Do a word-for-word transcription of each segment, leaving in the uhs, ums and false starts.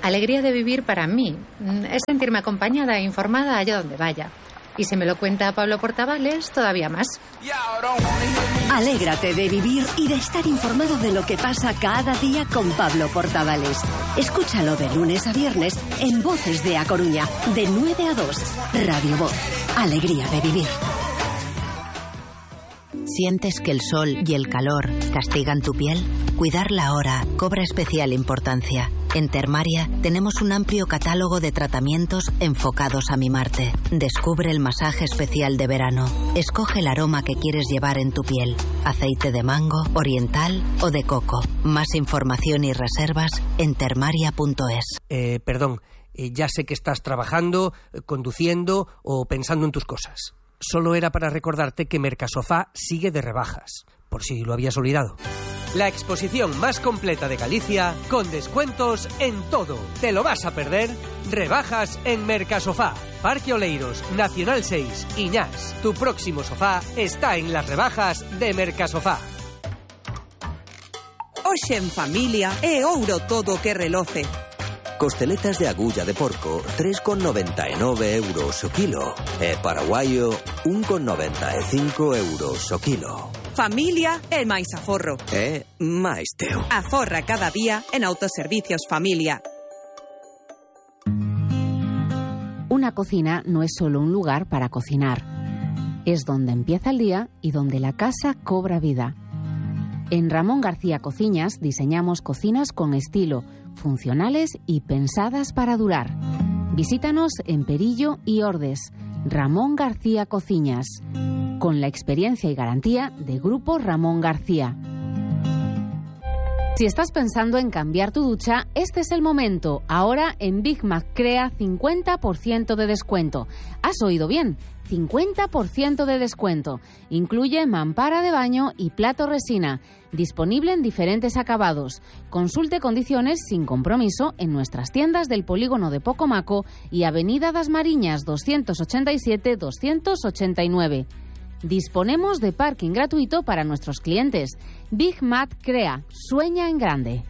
alegría de vivir para mí es sentirme acompañada e informada allá donde vaya. Y si me lo cuenta Pablo Portavales, todavía más. Alégrate de vivir y de estar informado de lo que pasa cada día con Pablo Portavales. Escúchalo de lunes a viernes en Voces de A Coruña, de nueve a dos. Radio Voz. Alegría de vivir. ¿Sientes que el sol y el calor castigan tu piel? Cuidarla ahora cobra especial importancia. En Termaria tenemos un amplio catálogo de tratamientos enfocados a mimarte. Descubre el masaje especial de verano. Escoge el aroma que quieres llevar en tu piel. Aceite de mango, oriental o de coco. Más información y reservas en termaria punto es. Eh, perdón, eh, ya sé que estás trabajando, eh, conduciendo o pensando en tus cosas. Solo era para recordarte que Mercasofá sigue de rebajas, por si lo habías olvidado. La exposición más completa de Galicia, con descuentos en todo. ¿Te lo vas a perder? Rebajas en Mercasofá. Parque Oleiros, Nacional seis, Iñás. Tu próximo sofá está en las rebajas de Mercasofá. Hoxe en familia é ouro todo o que reloce. Costeletas de agulla de porco, tres con noventa e nove euros o kilo. E paraguaio, un con noventa e cinco euros o kilo. Familia é máis aforro. É máis teu. Aforra cada día en Autoservicios Familia. Una cocina no es solo un lugar para cocinar. Es donde empieza el día y donde la casa cobra vida. En Ramón García Cociñas diseñamos cocinas con estilo, funcionales y pensadas para durar. Visítanos en Perillo y Ordes. Ramón García Cociñas, con la experiencia y garantía de Grupo Ramón García. Si estás pensando en cambiar tu ducha, este es el momento. Ahora en Big Mac Crea cincuenta por ciento de descuento. ¿Has oído bien? cincuenta por ciento de descuento. Incluye mampara de baño y plato resina. Disponible en diferentes acabados. Consulte condiciones sin compromiso en nuestras tiendas del Polígono de Pocomaco y Avenida das Mariñas doscientos ochenta y siete doscientos ochenta y nueve. Disponemos de parking gratuito para nuestros clientes. Big Mac Crea. Sueña en grande.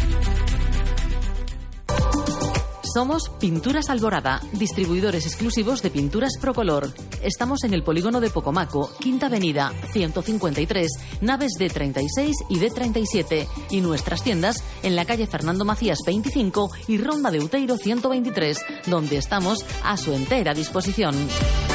Somos Pinturas Alborada, distribuidores exclusivos de pinturas Procolor. Estamos en el Polígono de Pocomaco, Quinta Avenida, ciento cincuenta y tres, naves D treinta y seis y D treinta y siete. Y nuestras tiendas en la calle Fernando Macías veinticinco y Ronda de Uteiro ciento veintitrés, donde estamos a su entera disposición.